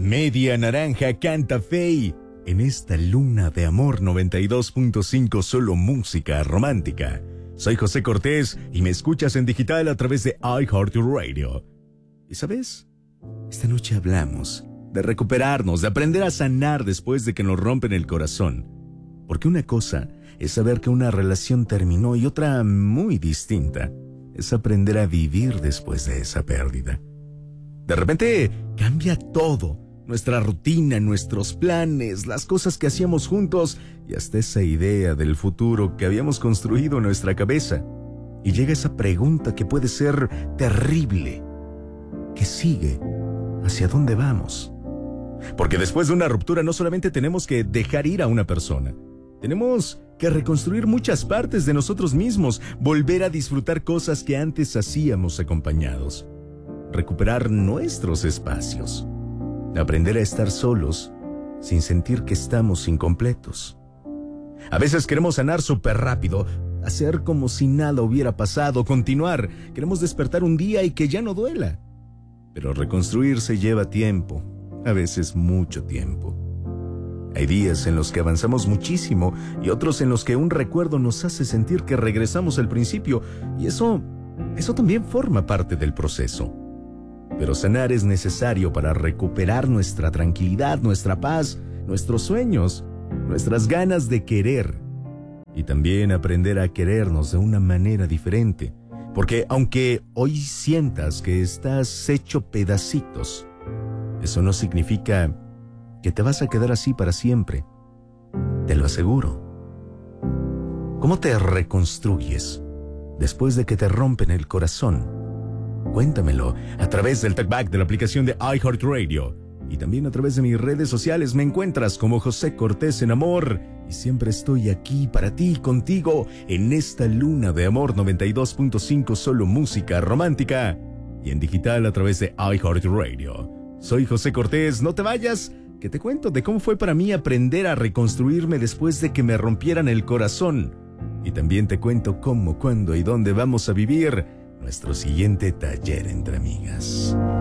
Media Naranja canta Fey en esta luna de amor 92.5, solo música romántica. Soy José Cortés y me escuchas en digital a través de iHeartRadio. ¿Y sabes? Esta noche hablamos de recuperarnos, de aprender a sanar después de que nos rompen el corazón. Porque una cosa es saber que una relación terminó y otra muy distinta es aprender a vivir después de esa pérdida. De repente cambia todo, nuestra rutina, nuestros planes, las cosas que hacíamos juntos y hasta esa idea del futuro que habíamos construido en nuestra cabeza. Y llega esa pregunta que puede ser terrible. ¿Qué sigue? ¿Hacia dónde vamos? Porque después de una ruptura no solamente tenemos que dejar ir a una persona, tenemos que reconstruir muchas partes de nosotros mismos, volver a disfrutar cosas que antes hacíamos acompañados, recuperar nuestros espacios, aprender a estar solos sin sentir que estamos incompletos. A veces queremos sanar súper rápido, hacer como si nada hubiera pasado, continuar, queremos despertar un día y que ya no duela. Pero reconstruirse lleva tiempo, a veces mucho tiempo. Hay días en los que avanzamos muchísimo y otros en los que un recuerdo nos hace sentir que regresamos al principio, y eso también forma parte del proceso. Pero sanar es necesario para recuperar nuestra tranquilidad, nuestra paz, nuestros sueños, nuestras ganas de querer y también aprender a querernos de una manera diferente. Porque aunque hoy sientas que estás hecho pedacitos, eso no significa que te vas a quedar así para siempre. Te lo aseguro. ¿Cómo te reconstruyes después de que te rompen el corazón? Cuéntamelo a través del talkback de la aplicación de iHeartRadio y también a través de mis redes sociales. Me encuentras como José Cortés en Amor y siempre estoy aquí para ti, contigo, en esta luna de amor 92.5, solo música romántica y en digital a través de iHeartRadio. Soy José Cortés, no te vayas, que te cuento de cómo fue para mí aprender a reconstruirme después de que me rompieran el corazón. Y también te cuento cómo, cuándo y dónde vamos a vivir nuestro siguiente taller entre amigas.